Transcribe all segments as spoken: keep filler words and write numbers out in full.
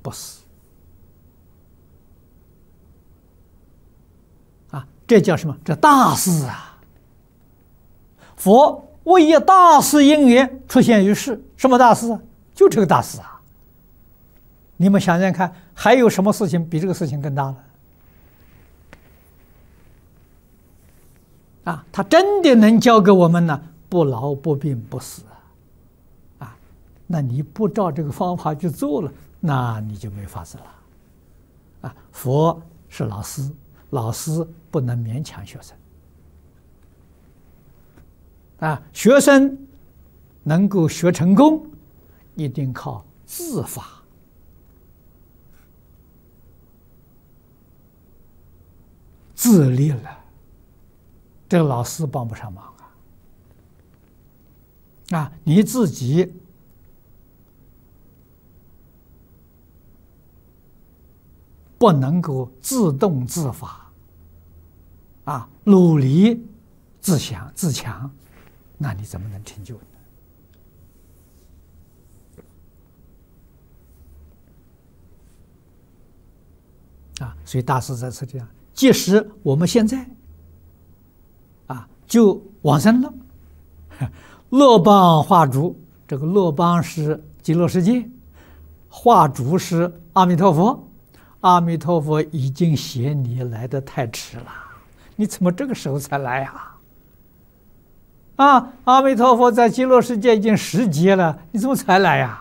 不死。啊，这叫什么？这大事啊！佛为一大事因缘出现于世，什么大事啊？就这个大事啊！你们想想看，还有什么事情比这个事情更大了？啊，他真的能教给我们呢，不老不病不死啊！啊，那你不照这个方法去做了，那你就没法子了。啊，佛是老师，老师不能勉强学生。啊，学生能够学成功，一定靠自发。自立了，这个老师帮不上忙啊！啊，你自己不能够自动自发，啊，努力自强自强，那你怎么能成就呢？啊，所以大师在此这样。即使我们现在啊，就往生了，乐邦化主，这个乐邦是极乐世界，化主是阿弥陀佛，阿弥陀佛已经嫌你来得太迟了，你怎么这个时候才来呀？啊，阿弥陀佛在极乐世界已经十劫了，你怎么才来呀？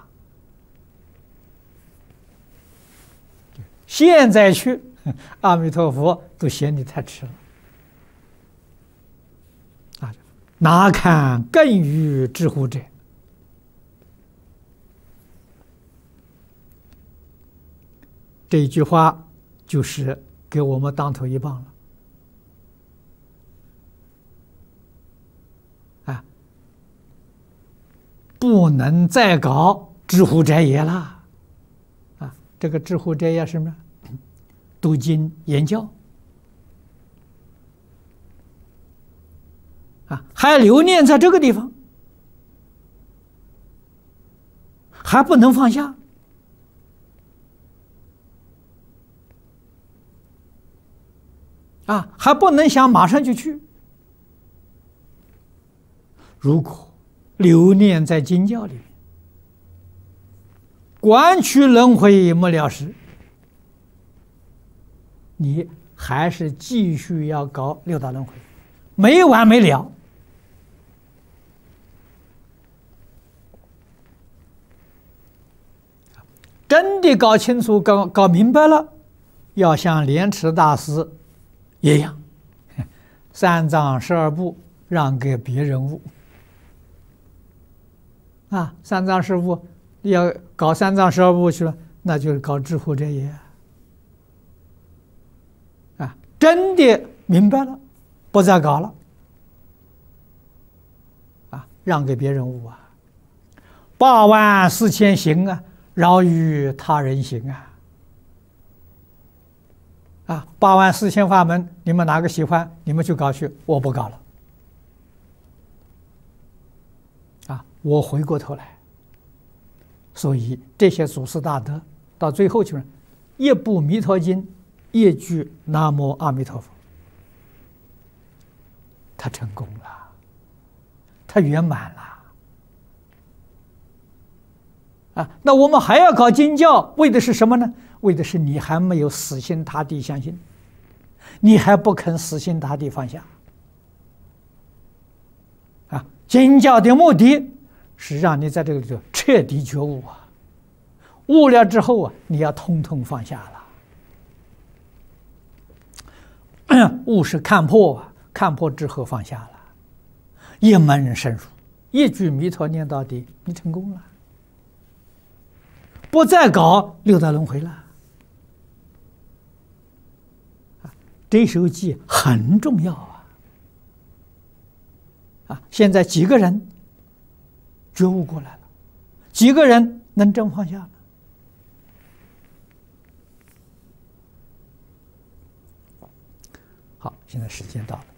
现在去，阿弥陀佛都嫌你太迟了。啊，哪堪更于知乎者？这一句话就是给我们当头一棒了。啊，不能再搞知乎者也了。啊，这个知乎者也是什么？读经研教。啊，还留念在这个地方，还不能放下。啊，还不能想马上就去。如果留念在经教里面，观取轮回没了时，你还是继续要搞六道轮回，没完没了。真的搞清楚、搞搞明白了，要像莲池大师一样，三藏十二部让给别人悟。啊，三藏十二部要搞三藏十二部去了，那就是搞知乎者也。啊，真的明白了，不再搞了。啊，让给别人悟啊，八万四千行啊，饶于他人行啊。啊，八万四千法门，你们哪个喜欢，你们去搞去，我不搞了。啊，我回过头来，所以这些祖师大德到最后就是一部《弥陀经》，一句南无阿弥陀佛，他成功了，他圆满了。啊，那我们还要搞经教，为的是什么呢？为的是你还没有死心塌地相信，你还不肯死心塌地放下。啊，经教的目的是让你在这个里头彻底觉悟啊，悟了之后啊，你要通通放下了。悟是看破啊，看破之后放下了，一门深入，一句弥陀念到底，你成功了，不再搞六道轮回了。这首记很重要啊！啊，现在几个人觉悟过来了，几个人能真放下了？好，现在时间到了。